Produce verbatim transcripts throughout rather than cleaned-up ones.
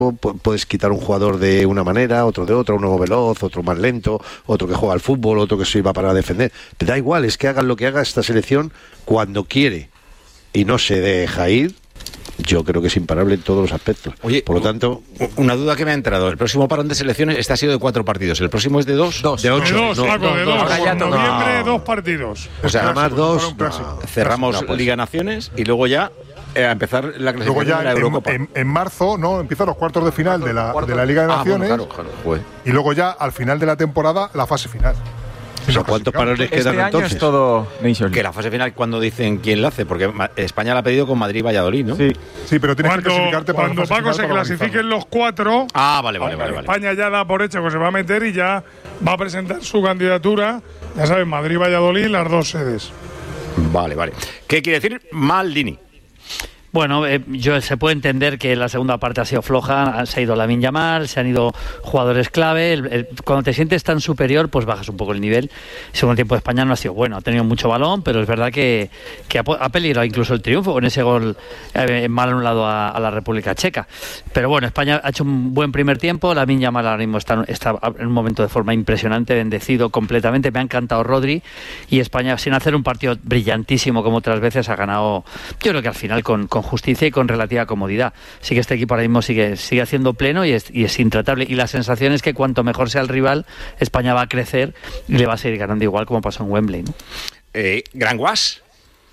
puedes quitar un jugador de una manera, otro de otra, uno veloz, otro más lento, otro que juega al fútbol, otro que se va para defender. Te da igual, es que hagan lo que haga esta selección cuando quiere y no se deja ir. Yo creo que es imparable en todos los aspectos. Oye, por lo tanto, una duda que me ha entrado. El próximo parón de selecciones, este ha sido de cuatro partidos. ¿El próximo es de dos? Dos. De ocho. De dos, no, Paco, no, de no, dos. no, En no, noviembre, no. dos partidos. O sea, nada más dos. No. Cerramos no, pues. Liga Naciones y luego ya eh, a empezar la clasificación Luego ya de la en, Eurocopa. en, en marzo, ¿no? Empiezan los cuartos de final de la, de la Liga de Ah, Naciones. bueno, claro, claro, joder. Y luego ya al final de la temporada la fase final. O sea, ¿cuántos parones Este quedan año entonces? es todo Nations Que League. la fase final, cuando dicen quién la hace, porque Ma- España la ha pedido con Madrid y Valladolid, ¿no? Sí. Sí, pero tienes que Cuando, clasificarte para cuando la fase Paco final se para clasifiquen organizarlo. los cuatro, Ah, vale, vale, vale. vale. España ya da por hecho que se va a meter y ya va a presentar su candidatura. Ya sabes, Madrid y Valladolid, las dos sedes. Vale, vale. ¿Qué quiere decir Maldini? Bueno, eh, yo se puede entender que la segunda parte ha sido floja, se ha ido Lamine Yamal, se han ido jugadores clave. El, el, cuando te sientes tan superior, pues bajas un poco el nivel. El segundo tiempo de España no ha sido bueno, ha tenido mucho balón, pero es verdad que, que ha, ha peligrado incluso el triunfo con ese gol eh, mal anulado a, a la República Checa. Pero bueno, España ha hecho un buen primer tiempo. Lamine Yamal ahora mismo está, está en un momento de forma impresionante, bendecido completamente. Me ha encantado Rodri y España, sin hacer un partido brillantísimo como otras veces, ha ganado, yo creo que al final con, con justicia y con relativa comodidad. Sí que este equipo ahora mismo sigue, sigue haciendo pleno y es, y es intratable. Y la sensación es que cuanto mejor sea el rival, España va a crecer y le va a seguir ganando igual como pasó en Wembley, ¿no? Eh, Gran Guas.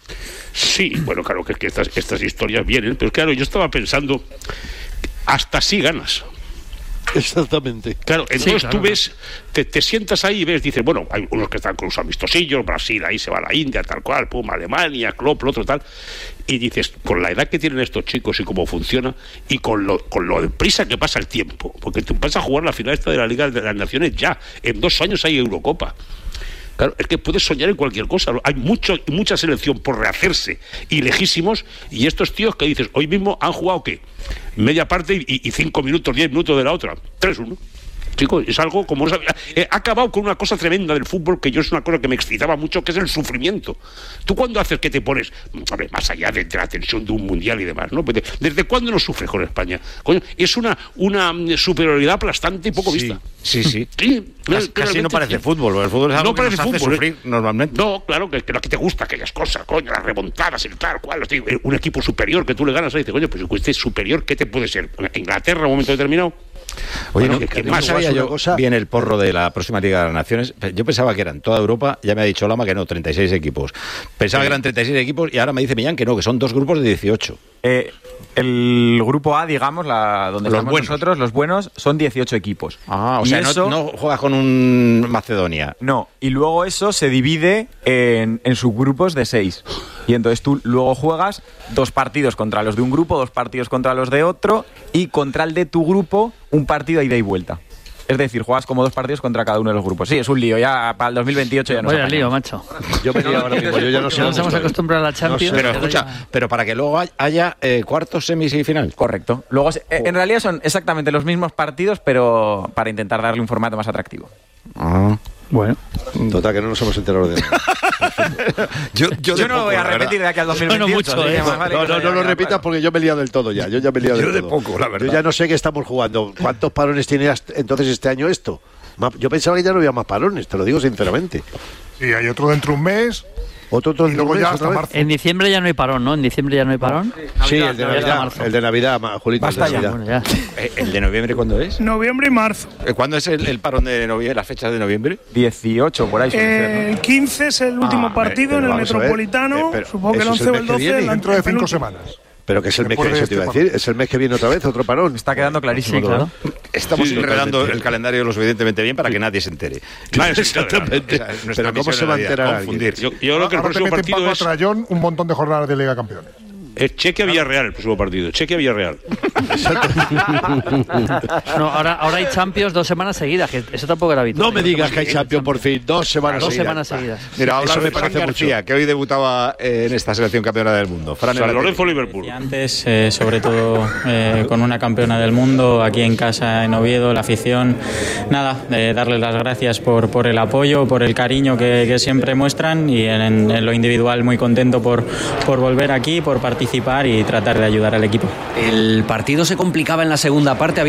Sí, bueno, claro que, que estas, estas historias vienen, pero claro, yo estaba pensando, hasta así ganas. Exactamente. Claro, entonces Sí, claro, tú ves, te, te sientas ahí y ves, dices, bueno, hay unos que están con los amistosillos, Brasil, ahí se va a la India, tal cual, pum, Alemania, Klopp, lo otro tal, y dices, con la edad que tienen estos chicos y cómo funciona, y con lo, con lo deprisa que pasa el tiempo, porque tú vas a jugar la final esta de la Liga de las Naciones ya, en dos años hay Eurocopa. Claro, es que puedes soñar en cualquier cosa. Hay mucho, mucha selección por rehacerse y lejísimos, y estos tíos que dices, hoy mismo han jugado, ¿qué? Media parte y, y cinco minutos, diez minutos de la otra. tres uno. Chicos, es algo como... Eh, ha acabado con una cosa tremenda del fútbol, que yo es una cosa que me excitaba mucho, que es el sufrimiento. ¿Tú cuándo haces que te pones, hombre, más allá de, de la tensión de un mundial y demás, ¿no? ¿Desde cuándo no sufres con España? Coño, es una, una superioridad aplastante y poco Sí, vista. sí, sí. Sí, Casi, casi no parece sí. fútbol. El fútbol es algo No que parece nos hace fútbol, sufrir ¿eh? normalmente. No, claro, que, que no que te gusta aquellas cosas, coño, las remontadas, el tal cual, un equipo superior que tú le ganas, y dices, coño, pues este superior, ¿qué te puede ser? ¿Inglaterra en un momento determinado? Oye, Bueno, no, que que más además sabía una yo cosa- bien el porro de la próxima Liga de las Naciones. Yo pensaba que eran toda Europa, ya me ha dicho Lama que no, treinta y seis equipos. Pensaba que eran treinta y seis equipos y ahora me dice Millán que no, que son dos grupos de dieciocho. Eh, el grupo A, digamos, la, donde Los estamos buenos. nosotros, los buenos, son dieciocho equipos. Ah, o Y sea, no- eso- no, juegas con un Macedonia. No, y luego eso se divide en, en subgrupos de seis. Y entonces tú luego juegas dos partidos contra los de un grupo, dos partidos contra los de otro, y contra el de tu grupo, un partido a ida y vuelta. Es decir, juegas como dos partidos contra cada uno de los grupos. Sí, es un lío. Ya para el dos mil veintiocho ya no Vaya lío, macho. Yo me lío ahora mismo, yo ya no sé. Ya nos dónde hemos estoy. acostumbrado a la Champions. Pero pero escucha, ya- pero para que luego hay- haya eh, cuartos, semis y final. Correcto. Luego, se- eh, en realidad son exactamente los mismos partidos, pero para intentar darle un formato más atractivo. Ah. Bueno. Total, que no nos hemos enterado de nada. Yo, Yo, de no lo poco, voy a la verdad. repetir de aquí al dos mil veintiocho. Bueno, mucho, así que ¿eh? más vale No, que no, lo no lo haya repitas quedado porque yo me he liado del todo ya. Yo ya me he liado Yo del de todo. poco, la verdad. Yo ya no sé qué estamos jugando. ¿Cuántos parones tiene hasta- entonces este año esto? Ma- Yo pensaba que ya no había más parones, te lo digo sinceramente. Sí, hay otro dentro de un mes. Otro, otro Y luego mes, ya otra hasta vez. marzo. En diciembre ya no hay parón, ¿no? En diciembre ya no hay parón. Sí, el de Navidad, Navidad, marzo. el de Navidad, ma- Julito, el de Basta ya, Navidad. Bueno, ya. Eh, ¿El de noviembre cuándo es? Noviembre y marzo. Eh, ¿Cuándo es el, el parón de noviembre, las fechas de noviembre? dieciocho, por ahí. suele ser, Eh, ¿no? el quince es el último Ah, partido pero en el vamos a ver, Metropolitano. eh, pero Supongo que el eso es once el o mes el que doce. viene, el Dentro de ante- cinco penúltimo. semanas. Pero que es el mes Después que, de eso te iba a este decir, es el mes que viene otra vez, otro parón. Está quedando clarísimo Sí, todo. claro. Estamos Sí, enredando totalmente. el calendario lo suficientemente bien para que nadie se entere. Exactamente. Esa es nuestra Pero ¿cómo misión se en va la a vida, enterar confundir. Yo, yo creo que el Ahora te próximo meten partido Paco es, Atrayón un montón de jornadas de Liga Campeones. es Chequia-Villarreal, el próximo partido. Chequia-Villarreal. No, ahora, ahora hay Champions dos semanas seguidas, que eso tampoco era habitual. No me digas que hay Champions por fin, dos semanas Dos seguidas. semanas seguidas. Mira, Eso hablar me de Fran parece García, mucho. que hoy debutaba eh, en esta selección campeona del mundo. Fran San era- Lorenzo-Liverpool. Y antes, eh, sobre todo eh, con una campeona del mundo aquí en casa en Oviedo, la afición, nada, eh, darles las gracias por, por el apoyo, por el cariño que, que siempre muestran y en, en lo individual muy contento por, por volver aquí, por participar participar y tratar de ayudar al equipo. El partido se complicaba en la segunda parte.